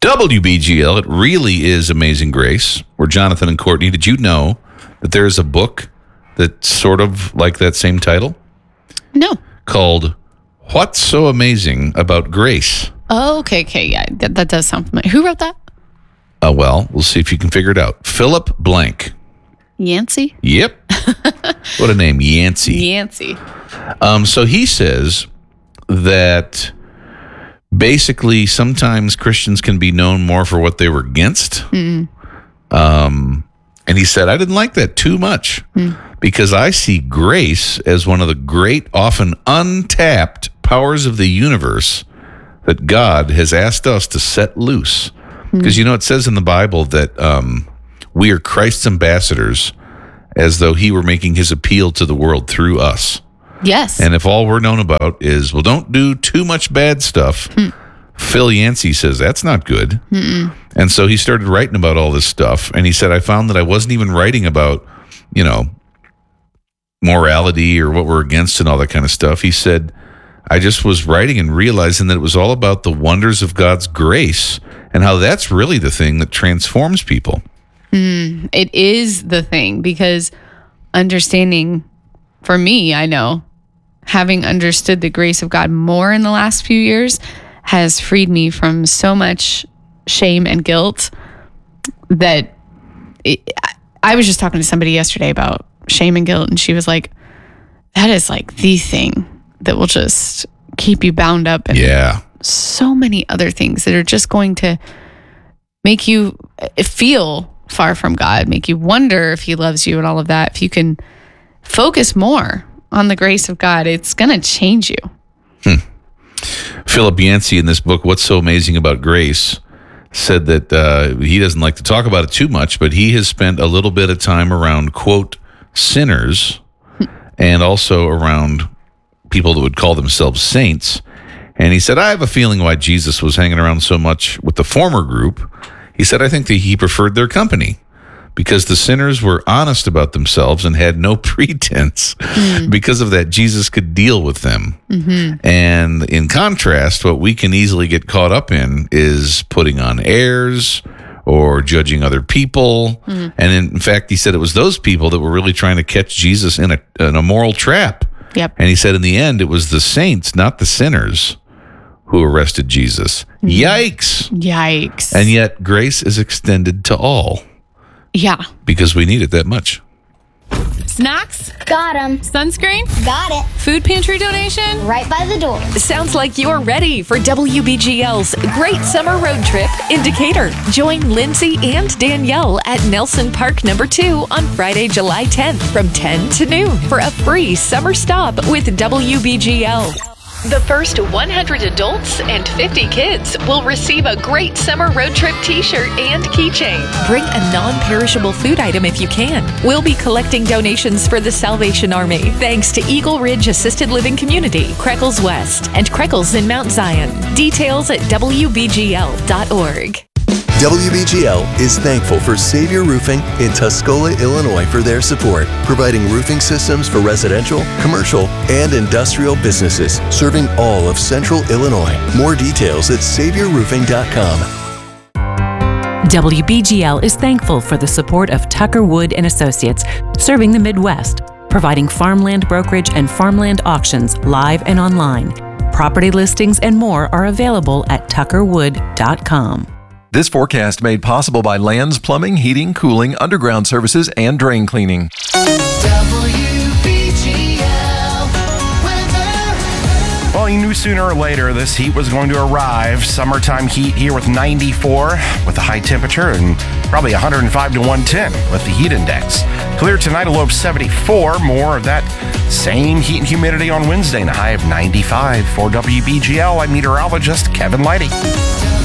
WBGL, it really is Amazing Grace. We're Jonathan and Courtney. Did you know that there is a book that's sort of like that same title? No. Called What's So Amazing About Grace? Oh, okay. Yeah, that does sound familiar. Who wrote that? Well, we'll see if you can figure it out. Philip Blank. Yancey? Yep. What a name, Yancey. Yancey. So he says that basically sometimes Christians can be known more for what they were against. And he said, I didn't like that too much because I see grace as one of the great, often untapped powers of the universe that God has asked us to set loose. Because, it says in the Bible that we are Christ's ambassadors as though he were making his appeal to the world through us. Yes. And if all we're known about is, well, don't do too much bad stuff, Phil Yancey says that's not good. And so he started writing about all this stuff. And he said, I found that I wasn't even writing about, morality or what we're against and all that kind of stuff. He said, I just was writing and realizing that it was all about the wonders of God's grace and how that's really the thing that transforms people. It is the thing, because understanding, for me, I know, having understood the grace of God more in the last few years has freed me from so much shame and guilt that I was just talking to somebody yesterday about shame and guilt, and she was like, that is like the thing that will just keep you bound up in so many other things that are just going to make you feel far from God, make you wonder if he loves you and all of that. If you can focus more on the grace of God, it's going to change you. Philip Yancey in this book, What's So Amazing About Grace, said that he doesn't like to talk about it too much, but he has spent a little bit of time around, quote, sinners and also around people that would call themselves saints. And he said, I have a feeling why Jesus was hanging around so much with the former group. He said, I think that he preferred their company because the sinners were honest about themselves and had no pretense. Because of that, Jesus could deal with them. And in contrast, what we can easily get caught up in is putting on airs or judging other people. And in fact, he said it was those people that were really trying to catch Jesus in a moral trap. Yep. And he said in the end, it was the saints, not the sinners, who arrested Jesus. Yikes. Yikes. And yet grace is extended to all. Yeah. Because we need it that much. Snacks? Got 'em. Sunscreen? Got it. Food pantry donation? Right by the door. Sounds like you're ready for WBGL's Great Summer Road Trip in Decatur. Join Lindsay and Danielle at Nelson Park No. 2 on Friday, July 10th from 10 to noon for a free summer stop with WBGL. The first 100 adults and 50 kids will receive a Great Summer Road Trip t-shirt and keychain. Bring a non-perishable food item if you can. We'll be collecting donations for the Salvation Army, thanks to Eagle Ridge Assisted Living Community, Creckles West, and Creckles in Mount Zion. Details at WBGL.org. WBGL is thankful for Savior Roofing in Tuscola, Illinois for their support, providing roofing systems for residential, commercial, and industrial businesses, serving all of Central Illinois. More details at SaviorRoofing.com. WBGL is thankful for the support of Tucker Wood & Associates, serving the Midwest, providing farmland brokerage and farmland auctions live and online. Property listings and more are available at tuckerwood.com. This forecast made possible by Lands Plumbing, Heating, Cooling, Underground Services, and Drain Cleaning. Well, you knew sooner or later this heat was going to arrive. Summertime heat here with 94 with a high temperature and probably 105 to 110 with the heat index. Clear tonight, a low of 74. More of that same heat and humidity on Wednesday and a high of 95. For WBGL, I'm meteorologist Kevin Lighty.